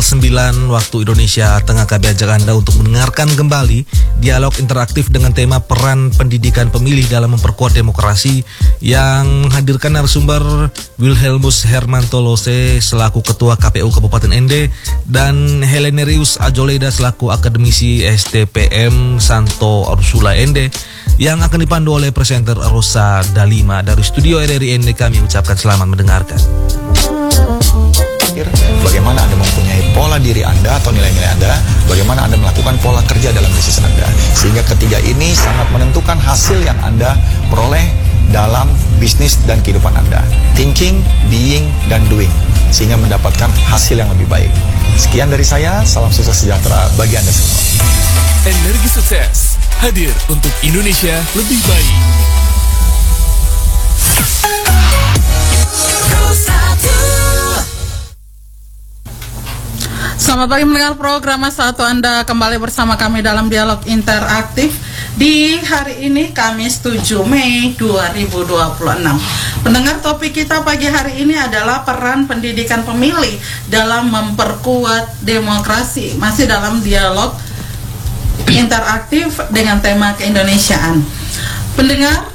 9 waktu Indonesia Tengah, kami ajak Anda untuk mendengarkan kembali dialog interaktif dengan tema peran pendidikan pemilih dalam memperkuat demokrasi yang menghadirkan narasumber Wilhelmus Hermantolose selaku Ketua KPU Kabupaten Ende dan Helenerius Ajoleda selaku Akademisi STPM Santo Ursula Ende yang akan dipandu oleh presenter Rosa Dalima. Dari studio RRI Ende kami ucapkan selamat mendengarkan. Bagaimana Anda mempunyai pola diri Anda atau nilai-nilai Anda, bagaimana Anda melakukan pola kerja dalam bisnis Anda, sehingga ketiga ini sangat menentukan hasil yang Anda peroleh dalam bisnis dan kehidupan Anda. Thinking, being, dan doing, sehingga mendapatkan hasil yang lebih baik. Sekian dari saya, salam sukses sejahtera bagi Anda semua. Energi Sukses hadir untuk Indonesia lebih baik. Selamat pagi mendengar program Satu Anda kembali bersama kami dalam dialog interaktif di hari ini Kamis 7 Mei 2026. Pendengar, topik kita pagi hari ini adalah peran pendidikan pemilih dalam memperkuat demokrasi. Masih dalam dialog interaktif dengan tema keindonesiaan. Pendengar,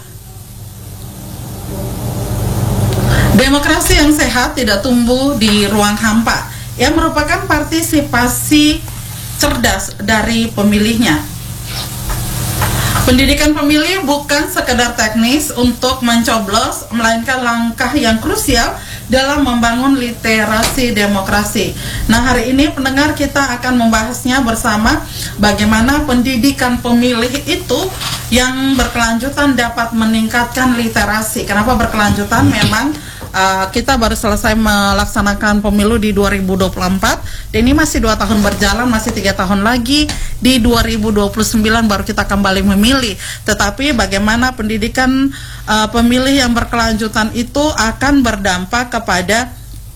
demokrasi yang sehat tidak tumbuh di ruang hampa, yang merupakan partisipasi cerdas dari pemilihnya. Pendidikan pemilih bukan sekedar teknis untuk mencoblos, melainkan langkah yang krusial dalam membangun literasi demokrasi. Nah, hari ini pendengar, kita akan membahasnya bersama bagaimana pendidikan pemilih itu yang berkelanjutan dapat meningkatkan literasi. Kenapa berkelanjutan? Memang kita baru selesai melaksanakan pemilu di 2024 dan ini masih 2 tahun berjalan, masih 3 tahun lagi di 2029 baru kita kembali memilih. Tetapi bagaimana pendidikan pemilih yang berkelanjutan itu akan berdampak kepada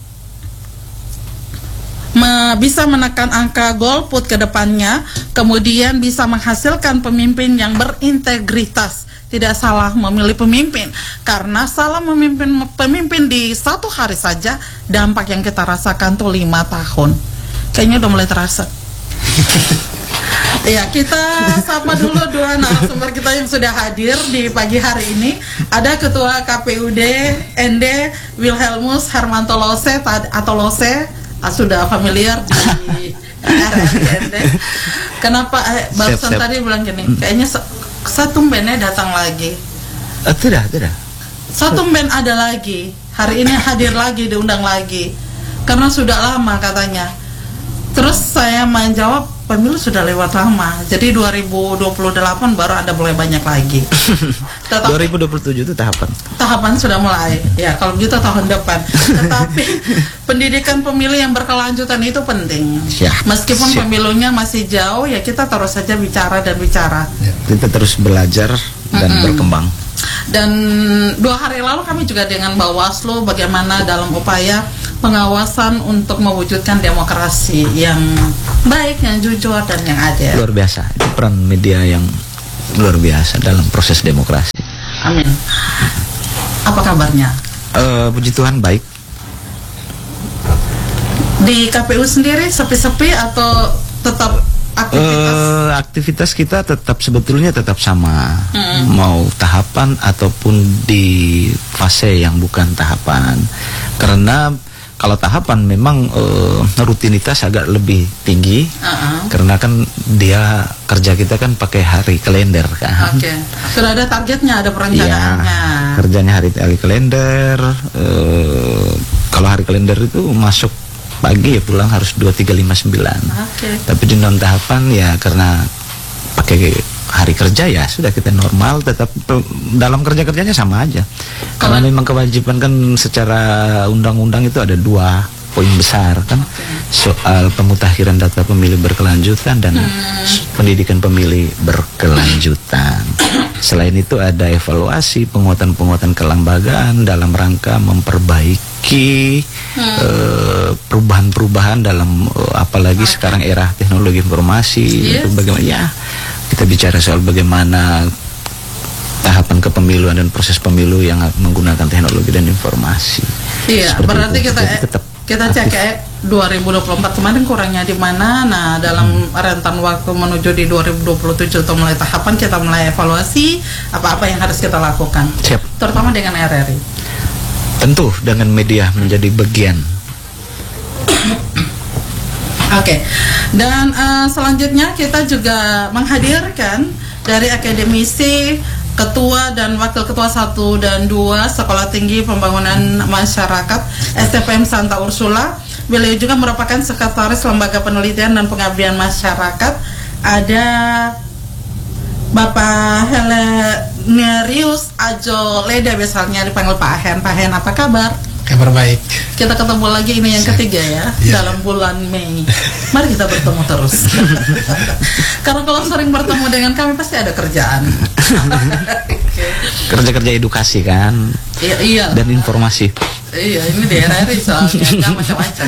bisa menekan angka golput ke depannya, kemudian bisa menghasilkan pemimpin yang berintegritas. Tidak salah memilih pemimpin, karena salah memimpin pemimpin di satu hari saja dampak yang kita rasakan tuh 5 tahun. Kayaknya udah mulai terasa. Ya, kita sapa dulu dua narasumber kita yang sudah hadir di pagi hari ini. Ada Ketua KPUD Ende Wilhelmus Hermantolose atau Lose, sudah familiar di Ende. Kenapa barusan tadi bilang gini, kayaknya Satumbennya datang lagi. Tidak. Satumben ada lagi. Hari ini hadir lagi, diundang lagi. Karena sudah lama katanya. Terus saya menjawab, pemilu sudah lewat lama. Jadi 2028 baru ada mulai banyak lagi. 2027 itu tahapan. Tahapan sudah mulai. Ya, kalau begitu tahun depan. Tetapi pendidikan pemilih yang berkelanjutan itu penting. Meskipun pemilunya masih jauh, ya kita terus saja bicara. Kita terus belajar dan berkembang. Dan 2 hari lalu kami juga dengan Bawaslu bagaimana dalam upaya pengawasan untuk mewujudkan demokrasi yang baik, yang jujur dan yang adil. Luar biasa, itu peran media yang luar biasa dalam proses demokrasi. Amin. Apa kabarnya? Puji Tuhan baik. Di KPU sendiri sepi-sepi atau tetap aktivitas kita sebetulnya tetap sama, mau tahapan ataupun di fase yang bukan tahapan. Karena kalau tahapan memang rutinitas agak lebih tinggi, karena kan dia kerja kita kan pakai hari kalender kan. Oke. Sudah ada targetnya, ada perencanaannya. Ya, kerjanya hari kalender. Kalau hari kalender itu masuk pagi ya pulang harus 2359. Tapi di non tahapan ya karena pakai hari kerja ya sudah kita normal, tetap dalam kerjanya sama aja. Karena memang kewajiban kan secara undang-undang itu ada 2 poin besar kan, soal pemutakhiran data pemilih berkelanjutan dan pendidikan pemilih berkelanjutan. Selain itu ada evaluasi penguatan kelembagaan dalam rangka memperbaiki perubahan-perubahan dalam apalagi sekarang era teknologi informasi. Itu bagaimana ya kita bicara soal bagaimana tahapan kepemiluan dan proses pemilu yang menggunakan teknologi dan informasi. Iya, berarti kita cek 2024 kemarin kurangnya di mana. Nah, dalam rentan waktu menuju di 2027 atau mulai tahapan kita mulai evaluasi apa-apa yang harus kita lakukan. Siap. Terutama dengan RRI. Tentu dengan media menjadi bagian. Oke. Dan selanjutnya kita juga menghadirkan dari akademisi, Ketua dan Wakil Ketua 1 dan 2 Sekolah Tinggi Pembangunan Masyarakat STPM Santa Ursula. Beliau juga merupakan Sekretaris Lembaga Penelitian dan Pengabdian Masyarakat. Ada Bapak Helenerius Ajo Leda, biasanya dipanggil Pak Hen. Pak Hen, apa kabar? Kabar baik. Kita ketemu lagi, ini yang ketiga ya, dalam bulan Mei. Mari kita bertemu terus. Karena kalau sering bertemu dengan kami pasti ada kerjaan. Kerja-kerja edukasi kan. Iya. Dan informasi. Iya, ini di RRI soalnya, nggak macam-macam.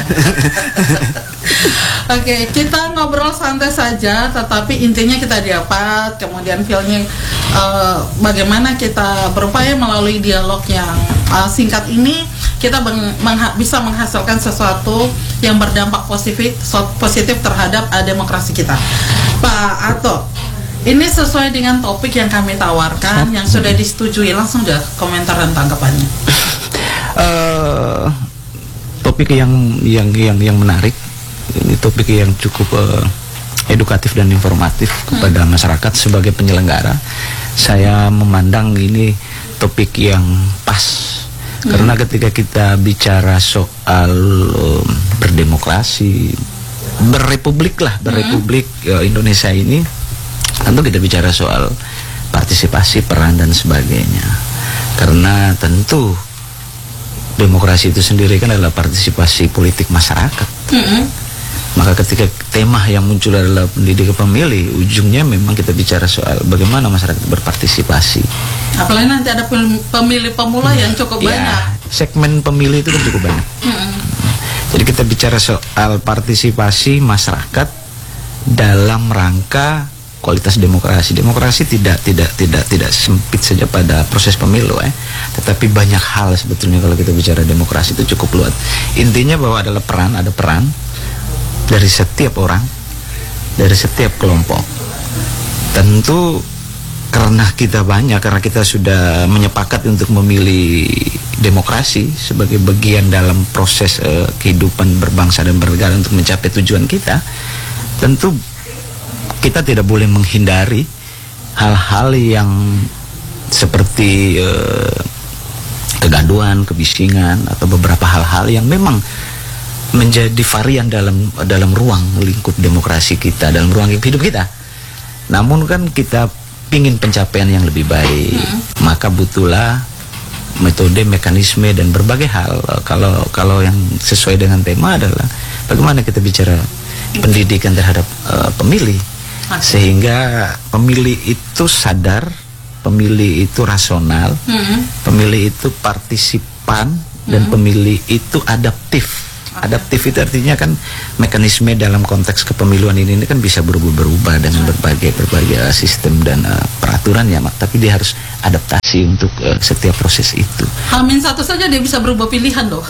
Oke, kita ngobrol santai saja, tetapi intinya kita dapat, kemudian feelnya bagaimana kita berupaya melalui dialog yang singkat ini, kita bisa menghasilkan sesuatu yang berdampak positif terhadap demokrasi kita. Pak Ato, ini sesuai dengan topik yang kami tawarkan, yang sudah disetujui, langsung deh komentar dan tanggapannya. Topik yang menarik, ini topik yang cukup edukatif dan informatif kepada masyarakat. Sebagai penyelenggara, saya memandang ini topik yang pas, karena ketika kita bicara soal berdemokrasi, berrepublik Indonesia ini, tentu kita bicara soal partisipasi, peran dan sebagainya. Karena tentu demokrasi itu sendiri kan adalah partisipasi politik masyarakat. Maka ketika tema yang muncul adalah pendidikan pemilih, ujungnya memang kita bicara soal bagaimana masyarakat berpartisipasi. Apalagi nanti ada pemilih pemula yang cukup banyak. Segmen pemilih itu kan cukup banyak. Jadi kita bicara soal partisipasi masyarakat dalam rangka kualitas demokrasi. Demokrasi tidak sempit saja pada proses pemilu, tetapi banyak hal sebetulnya kalau kita bicara demokrasi itu cukup luas. Intinya bahwa ada peran dari setiap orang, dari setiap kelompok. Tentu karena kita sudah menyepakat untuk memilih demokrasi sebagai bagian dalam proses kehidupan berbangsa dan bernegara untuk mencapai tujuan kita, tentu kita tidak boleh menghindari hal-hal yang seperti kegaduhan, kebisingan, atau beberapa hal-hal yang memang menjadi varian dalam ruang lingkup demokrasi kita, dalam ruang hidup kita. Namun kan kita ingin pencapaian yang lebih baik, maka butuhlah metode, mekanisme dan berbagai hal. Kalau yang sesuai dengan tema adalah bagaimana kita bicara pendidikan terhadap pemilih. Sehingga pemilih itu sadar, pemilih itu rasional, pemilih itu partisipan, dan pemilih itu adaptif. Adaptif itu artinya kan mekanisme dalam konteks kepemiluan ini kan bisa berubah-berubah dengan berbagai sistem dan peraturan ya, tapi dia harus adaptasi untuk setiap proses itu. H-1 saja dia bisa berubah pilihan loh.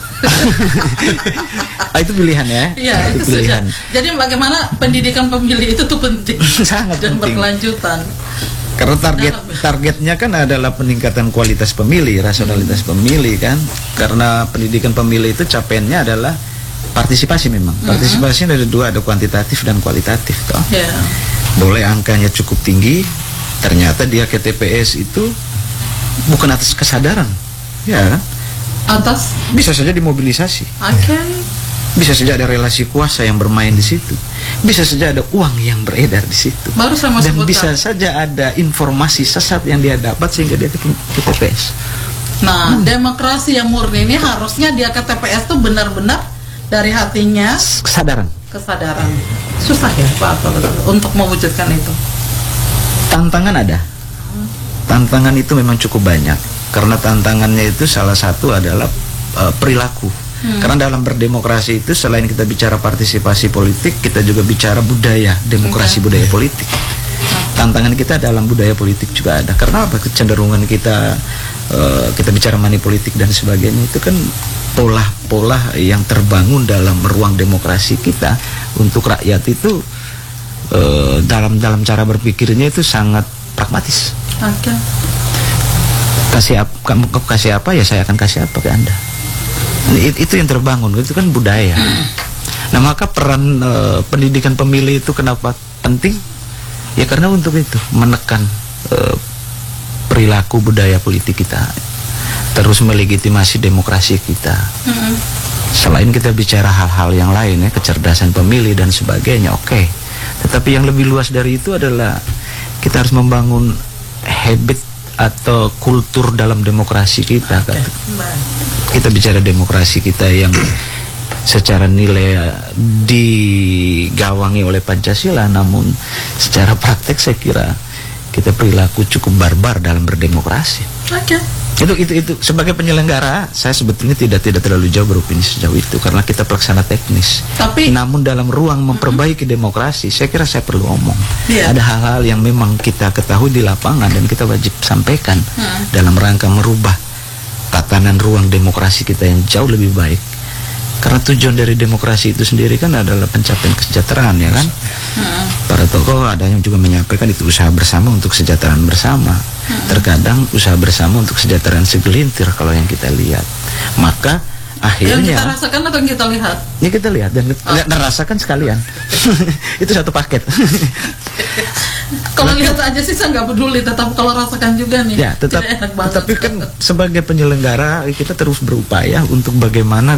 Itu pilihan ya? Iya, itu pilihan. Jadi bagaimana pendidikan pemilih itu tuh penting. Sangat dan penting. Berkelanjutan. Karena targetnya kan adalah peningkatan kualitas pemilih, rasionalitas pemilih kan. Karena pendidikan pemilih itu capaiannya adalah partisipasi memang. Partisipasinya ada dua, ada kuantitatif dan kualitatif toh. Boleh angkanya cukup tinggi, ternyata dia ke TPS itu bukan atas kesadaran. Ya. Atas bisa saja dimobilisasi. Bisa saja ada relasi kuasa yang bermain di situ. Bisa saja ada uang yang beredar di situ. Dan bisa saja ada informasi sesat yang dia dapat sehingga dia ke TPS. Nah, demokrasi yang murni ini harusnya dia ke TPS tuh benar-benar dari hatinya, kesadaran. Susah ya Pak untuk mewujudkan itu. Tantangan ada. Tantangan itu memang cukup banyak. Karena tantangannya itu salah satu adalah perilaku. Karena dalam berdemokrasi itu selain kita bicara partisipasi politik, kita juga bicara budaya demokrasi, budaya politik. Tantangan kita dalam budaya politik juga ada. Karena apa? Kecenderungan kita bicara money politik dan sebagainya itu kan pola-pola yang terbangun dalam ruang demokrasi kita untuk rakyat itu dalam cara berpikirnya itu sangat pragmatis. Oke. Kamu kasih apa ya saya akan kasih apa ke Anda. Itu yang terbangun, itu kan budaya. Nah maka peran pendidikan pemilih itu kenapa penting? Ya karena untuk itu menekan perilaku budaya politik kita, terus melegitimasi demokrasi kita. Selain kita bicara hal-hal yang lain ya, kecerdasan pemilih dan sebagainya, oke. Tetapi yang lebih luas dari itu adalah kita harus membangun habit atau kultur dalam demokrasi kita. Kita bicara demokrasi kita yang secara nilai digawangi oleh Pancasila, namun secara praktek saya kira kita perilaku cukup barbar dalam berdemokrasi. Itu sebagai penyelenggara saya sebetulnya tidak terlalu jauh beropini sejauh itu karena kita pelaksana teknis. Tapi namun dalam ruang memperbaiki demokrasi saya kira saya perlu omong. Ada hal-hal yang memang kita ketahui di lapangan dan kita wajib sampaikan dalam rangka merubah tatanan ruang demokrasi kita yang jauh lebih baik. Karena tujuan dari demokrasi itu sendiri kan adalah pencapaian kesejahteraan, ya kan? Para tokoh ada yang juga menyampaikan itu usaha bersama untuk kesejahteraan bersama. Terkadang usaha bersama untuk kesejahteraan segelintir kalau yang kita lihat. Maka akhirnya yang kita rasakan atau yang kita lihat? Ya kita lihat dan rasakan sekalian. Itu satu paket. Kalau lihat aja sih saya nggak peduli, tetap kalau rasakan juga nih. Ya, tetapi kan sebagai penyelenggara kita terus berupaya untuk bagaimana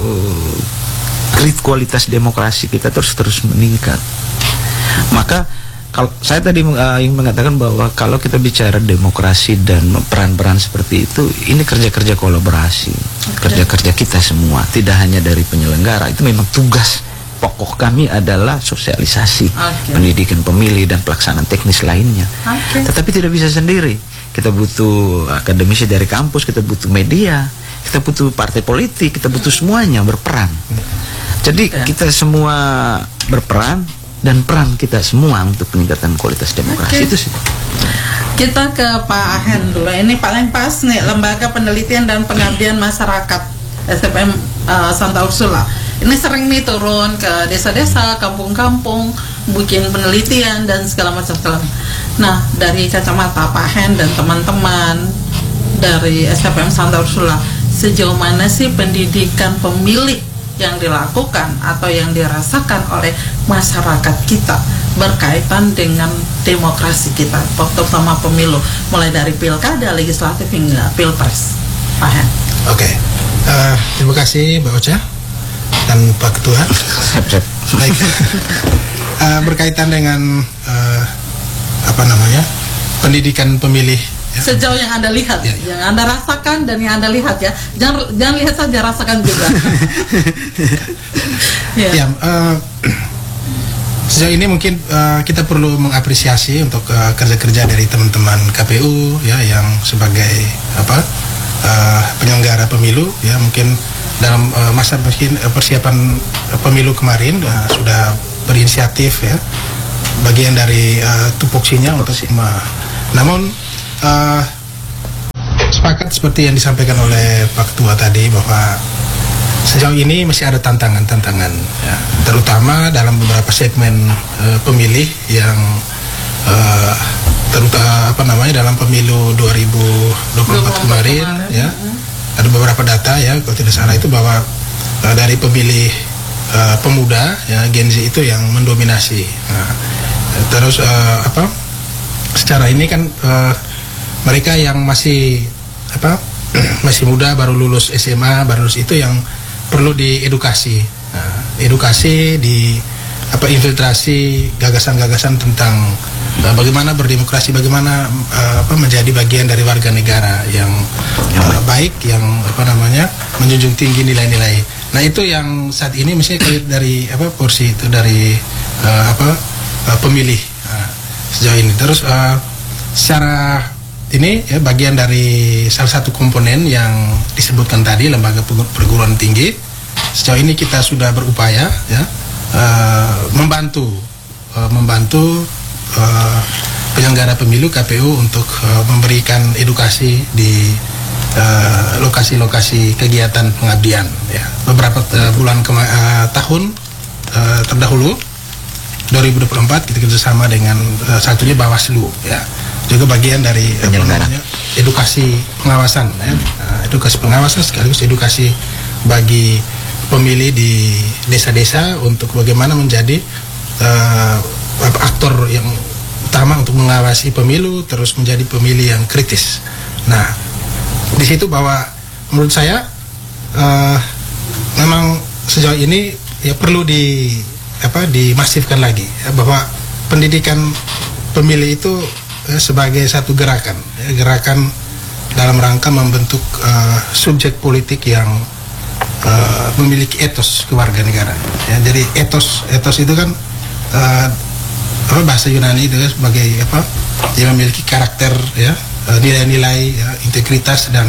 kualitas demokrasi kita terus meningkat. Maka kalau saya tadi ingin mengatakan bahwa kalau kita bicara demokrasi dan peran-peran seperti itu, ini kerja-kerja kolaborasi, kerja-kerja kita semua, tidak hanya dari penyelenggara. Itu memang tugas pokok kami adalah sosialisasi pendidikan pemilih dan pelaksanaan teknis lainnya. Tetapi tidak bisa sendiri. Kita butuh akademisi dari kampus, kita butuh media, kita butuh partai politik, kita butuh semuanya berperan. Jadi kita semua berperan dan peran kita semua untuk peningkatan kualitas demokrasi itu sih. Kita ke Pak Ahen dulu. Ini paling pas nih, Lembaga Penelitian dan Pengabdian Masyarakat SFM Santa Ursula. Ini sering nih turun ke desa-desa, kampung-kampung, bikin penelitian dan segala macam. Nah, dari kacamata Pak Hen dan teman-teman dari SFM Santa Ursula, sejauh mana sih pendidikan pemilih yang dilakukan atau yang dirasakan oleh masyarakat kita berkaitan dengan demokrasi kita, terutama pemilu, mulai dari pilkada, legislatif hingga pilpres? Pak Hen. Oke, terima kasih Mbak Ocha dan Pak Ketua. Baik. Berkaitan dengan pendidikan pemilih ya. Sejauh yang Anda lihat, yang Anda rasakan dan yang Anda lihat ya, jangan lihat saja, rasakan juga. Sejauh ini mungkin kita perlu mengapresiasi untuk kerja-kerja dari teman-teman KPU ya, yang sebagai penyelenggara pemilu ya, mungkin dalam masa persiapan pemilu kemarin sudah berinisiatif ya, bagian dari tupoksinya untuk namun sepakat seperti yang disampaikan oleh Pak Ketua tadi bahwa sejauh ini masih ada tantangan ya, terutama dalam beberapa segmen pemilih yang terutama dalam pemilu 2024 kemarin ya. Ada beberapa data ya, kalau tidak salah itu bahwa dari pemilih pemuda ya, Gen Z itu yang mendominasi. Terus secara ini kan mereka yang masih masih muda, baru lulus SMA, baru lulus itu yang perlu diedukasi. Edukasi di infiltrasi gagasan-gagasan tentang bagaimana berdemokrasi, bagaimana menjadi bagian dari warga negara yang baik, yang menjunjung tinggi nilai-nilai. Nah itu yang saat ini misalnya dari porsi itu dari pemilih sejauh ini. Terus secara ini ya, bagian dari salah satu komponen yang disebutkan tadi, lembaga perguruan tinggi. Sejauh ini kita sudah berupaya ya, membantu penyelenggara pemilu KPU untuk memberikan edukasi di lokasi-lokasi kegiatan pengabdian ya. Beberapa bulan tahun terdahulu 2024 kita kerjasama dengan satunya Bawaslu ya, juga bagian dari edukasi pengawasan ya. Edukasi pengawasan sekaligus edukasi bagi pemilih di desa-desa untuk bagaimana menjadi aktor yang utama untuk mengawasi pemilu, terus menjadi pemilih yang kritis. Nah, di situ bahwa menurut saya memang sejauh ini ya perlu dimasifkan lagi ya, bahwa pendidikan pemilih itu sebagai satu gerakan dalam rangka membentuk subjek politik yang memiliki etos kewarganegaraan ya. Jadi etos itu kan bahasa Yunani itu sebagai dia memiliki karakter ya, nilai-nilai ya, integritas dan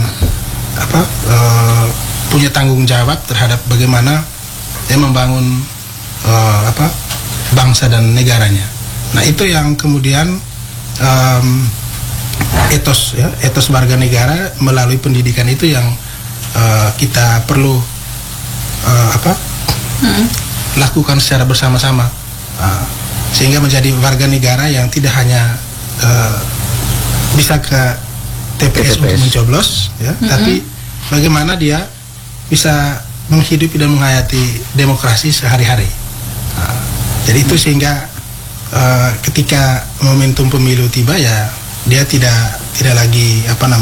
punya tanggung jawab terhadap bagaimana dia membangun bangsa dan negaranya. Nah, itu yang kemudian etos warga negara melalui pendidikan itu yang kita perlu lakukan secara bersama-sama, sehingga menjadi warga negara yang tidak hanya bisa ke TPS untuk mencoblos ya, tapi bagaimana dia bisa menghidupi dan menghayati demokrasi sehari-hari. Jadi itu sehingga ketika momentum pemilu tiba ya dia tidak lagi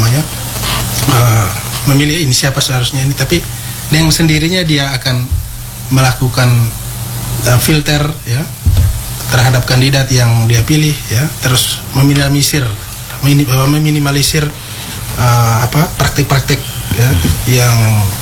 memilih ini siapa seharusnya ini, tapi dengan sendirinya dia akan melakukan filter ya terhadap kandidat yang dia pilih ya, terus meminimalisir praktik-praktik ya, yang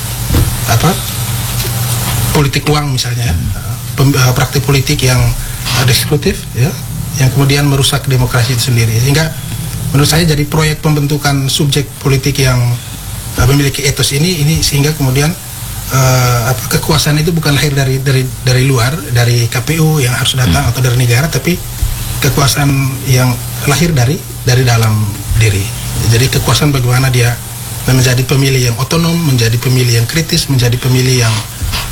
politik uang misalnya, praktik politik yang eksklusif ya, yang kemudian merusak demokrasi itu sendiri. Sehingga menurut saya jadi proyek pembentukan subjek politik yang memiliki etos ini sehingga kemudian kekuasaan itu bukan lahir dari luar, dari KPU yang harus datang atau dari negara, tapi kekuasaan yang lahir dari dalam diri. Jadi kekuasaan bagaimana dia menjadi pemilih yang otonom, menjadi pemilih yang kritis, menjadi pemilih yang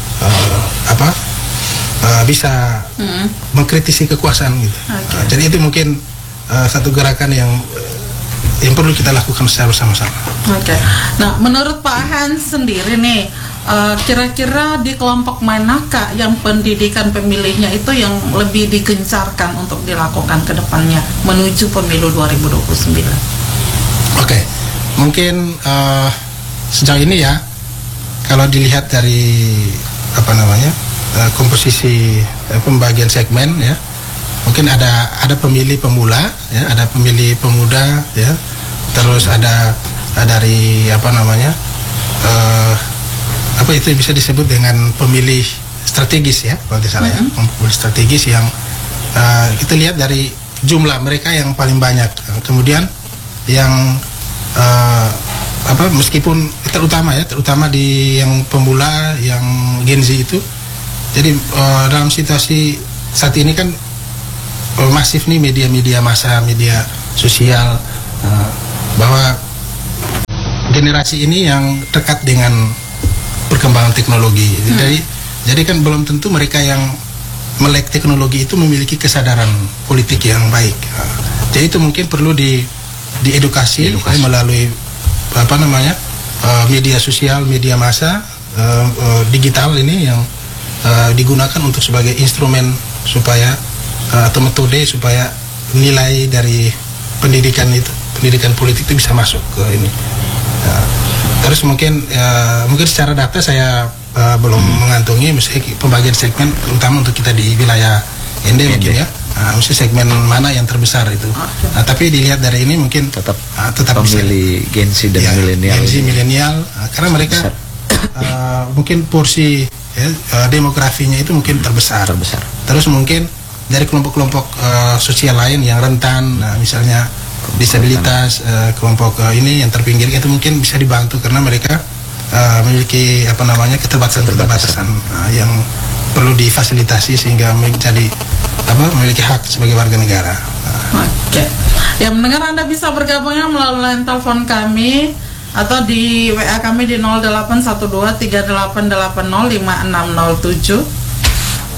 bisa mengkritisi kekuasaan gitu. Jadi itu mungkin satu gerakan yang perlu kita lakukan secara bersama-sama. Nah, menurut Pak Hans sendiri nih, kira-kira di kelompok manakah yang pendidikan pemilihnya itu yang lebih digencarkan untuk dilakukan ke depannya menuju pemilu 2029? Mungkin sejauh ini ya, kalau dilihat dari komposisi pembagian segmen ya, mungkin ada pemilih pemula ya, ada pemilih pemuda ya, terus ada dari itu bisa disebut dengan pemilih strategis ya, kalau tidak salah ya, pemilih strategis yang kita lihat dari jumlah mereka yang paling banyak. Kemudian yang meskipun terutama di yang pemula, yang Gen Z itu, jadi dalam situasi saat ini kan masif nih media massa, media sosial, bahwa generasi ini yang dekat dengan perkembangan teknologi. Jadi kan belum tentu mereka yang melek teknologi itu memiliki kesadaran politik yang baik. Jadi itu mungkin perlu diedukasi melalui media sosial, media massa, digital ini yang digunakan untuk sebagai instrumen supaya atau metode supaya nilai dari pendidikan politik itu bisa masuk ke ini. Terus mungkin secara data saya belum mengantongi misalnya pembagian segmen terutama untuk kita di wilayah ND mungkin ya. Mesti segmen mana yang terbesar itu. Tapi dilihat dari ini mungkin tetap pemilih Gen Z dan milenial. Gen Z milenial karena mereka mungkin porsi demografinya itu mungkin terbesar. Terus mungkin dari kelompok-kelompok sosial lain yang rentan, misalnya disabilitas, kelompok ini yang terpinggir itu mungkin bisa dibantu karena mereka memiliki keterbatasan yang perlu difasilitasi sehingga menjadi memiliki hak sebagai warga negara. Ya, mendengar Anda bisa bergabungnya melalui line telepon kami atau di WA kami di 081238805607.